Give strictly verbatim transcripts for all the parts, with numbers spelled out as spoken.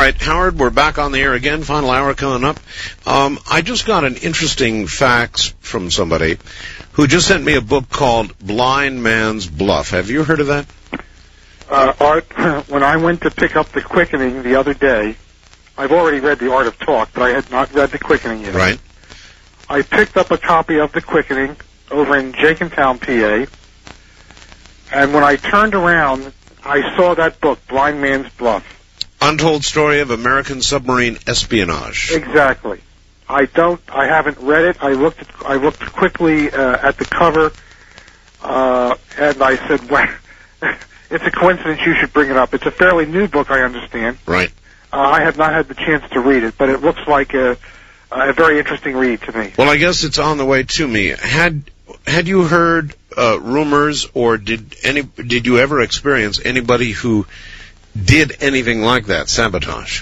right, Howard, we're back on the air again. Final hour coming up. Um, I just got an interesting fax from somebody who just sent me a book called Blind Man's Bluff. Have you heard of that? Uh, Art, when I went to pick up The Quickening the other day, I've already read The Art of Talk, but I had not read The Quickening yet. Right. I picked up a copy of The Quickening over in Jenkintown, P A, and when I turned around, I saw that book, Blind Man's Bluff. Untold Story of American Submarine Espionage. Exactly. I don't, I haven't read it. I looked at, I looked quickly uh, at the cover, uh, and I said, well, it's a coincidence you should bring it up. It's a fairly new book, I understand. Right. Uh, I have not had the chance to read it, but it looks like a, a very interesting read to me. Well, I guess it's on the way to me. Had had you heard uh, rumors, or did any did you ever experience anybody who did anything like that, sabotage?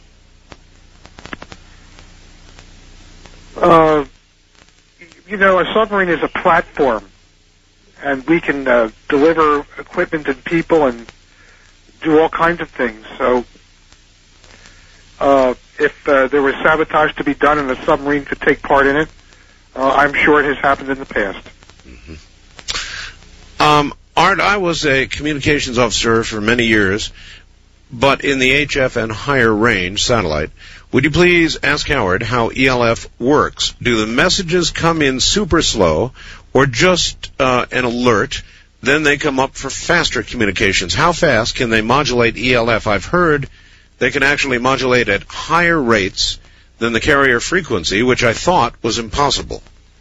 Uh, you know, a submarine is a platform, and we can uh, deliver equipment and people and do all kinds of things. So uh, if uh, there was sabotage to be done and a submarine could take part in it, uh, I'm sure it has happened in the past. Mm-hmm. Um, Art, I was a communications officer for many years, but in the H F and higher range satellite. Would you please ask Howard how E L F works? Do the messages come in super slow, or just uh, an alert, then they come up for faster communications? How fast can they modulate E L F? I've heard they can actually modulate at higher rates than the carrier frequency, which I thought was impossible.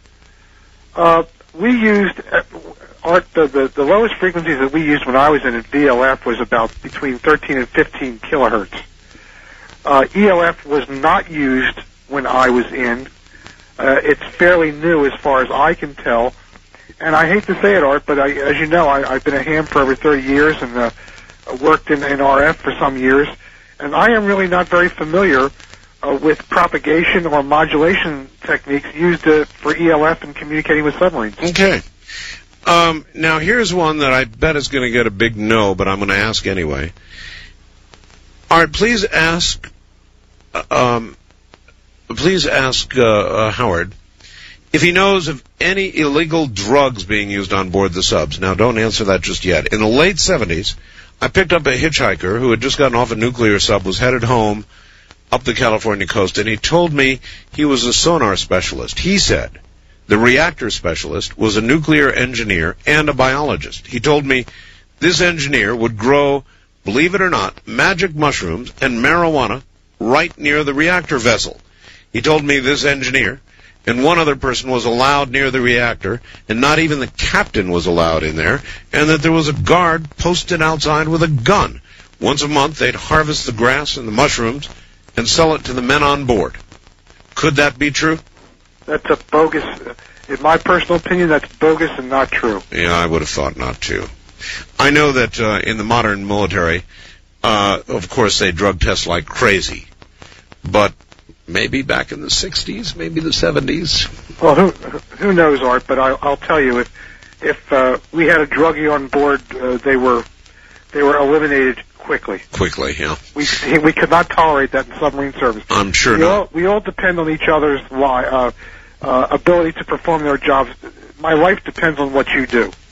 Uh, we used, uh, Art, the, the, the lowest frequencies that we used when I was in at V L F was about between thirteen and fifteen kilohertz. Uh, E L F was not used when I was in. Uh, it's fairly new as far as I can tell. And I hate to say it, Art, but I, as you know, I, I've been a ham for over thirty years and uh, worked in, in R F for some years. And I am really not very familiar uh, with propagation or modulation techniques used uh, for E L F and communicating with submarines. Okay. Um, now, here's one that I bet is going to get a big no, but I'm going to ask anyway. Art, please ask, um, please ask uh, uh, Howard if he knows of any illegal drugs being used on board the subs. Now, don't answer that just yet. In the late seventies, I picked up a hitchhiker who had just gotten off a nuclear sub, was headed home up the California coast, and he told me he was a sonar specialist. He said the reactor specialist was a nuclear engineer and a biologist. He told me this engineer would grow, believe it or not, magic mushrooms and marijuana right near the reactor vessel. He told me this engineer and one other person was allowed near the reactor, and not even the captain was allowed in there, and that there was a guard posted outside with a gun. Once a month, they'd harvest the grass and the mushrooms and sell it to the men on board. Could that be true? That's a bogus, in my personal opinion, that's bogus and not true. Yeah, I would have thought not too. I know that uh, in the modern military, uh, of course, they drug test like crazy. But maybe back in the sixties, maybe the seventies. Well, who who knows, Art? But I, I'll tell you, if if uh, we had a druggie on board, uh, they were they were eliminated quickly. Quickly, yeah. We we could not tolerate that in submarine service. I'm sure we not. All, we all depend on each other's li- uh, uh, ability to perform their jobs. My life depends on what you do.